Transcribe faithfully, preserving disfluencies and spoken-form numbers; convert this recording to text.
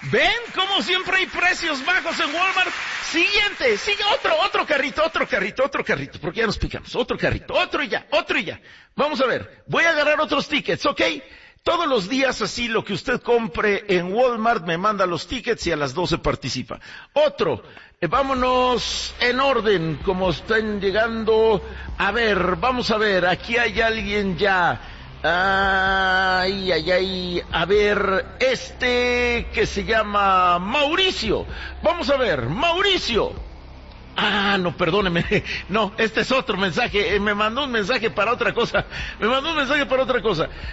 ¿Ven cómo siempre hay precios bajos en Walmart? Siguiente, sigue otro, otro carrito, otro carrito, otro carrito, porque ya nos picamos. Otro carrito, otro y ya, otro y ya. Vamos a ver, voy a agarrar otros tickets, ¿ok? Todos los días así lo que usted compre en Walmart me manda los tickets y a las doce participa. Otro, eh, vámonos en orden, como están llegando. A ver, vamos a ver, aquí hay alguien ya. Ay, ay, ay, a ver, este que se llama Mauricio. Vamos a ver, Mauricio. Ah, no, perdóneme, no, este es otro mensaje, eh, me mandó un mensaje para otra cosa, me mandó un mensaje para otra cosa.